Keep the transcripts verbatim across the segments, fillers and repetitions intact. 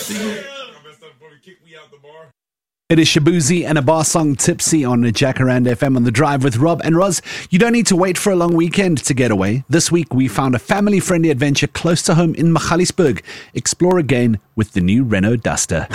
It is Shabuzi and a bar song Tipsy on Jacaranda F M on The Drive with Rob and Roz. You don't need to wait for a long weekend to get away. This week we found a family-friendly adventure close to home in Magaliesburg. Explore again with the new Renault Duster.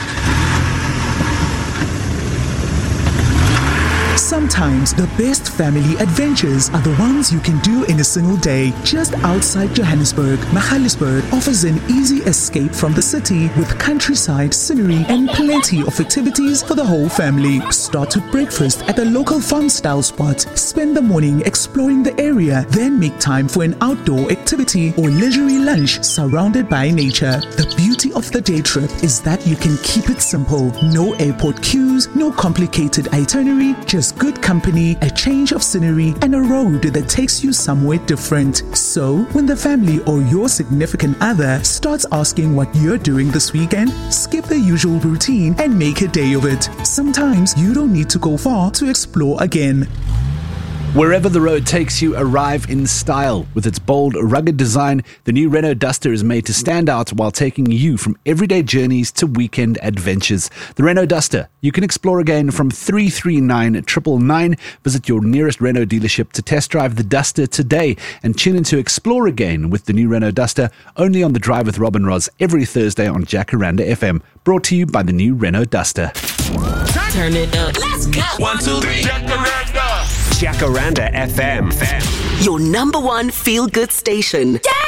Sometimes the best family adventures are the ones you can do in a single day. Just outside Johannesburg, Magaliesburg offers an easy escape from the city with countryside scenery and plenty of activities for the whole family. Start with breakfast at the local farm-style spot. Spend the morning exploring the area, then make time for an outdoor activity or leisurely lunch surrounded by nature. The beauty of the day trip is that you can keep it simple. No airport queues, no complicated itinerary, just good company, a change of scenery, and a road that takes you somewhere different. So, when the family or your significant other starts asking what you're doing this weekend, skip the usual routine and make a day of it. Sometimes you don't need to go far to explore again. Wherever the road takes you, arrive in style. With its bold, rugged design, the new Renault Duster is made to stand out while taking you from everyday journeys to weekend adventures. The Renault Duster, you can explore again from three three nine, nine nine nine. Visit your nearest Renault dealership to test drive the Duster today and tune into Explore Again with the new Renault Duster, only on The Drive with Rob and Roz every Thursday on Jacaranda F M. Brought to you by the new Renault Duster. Turn it up. Let's go. One, two, three. Jacaranda. Jacaranda F M. Your number one feel-good station.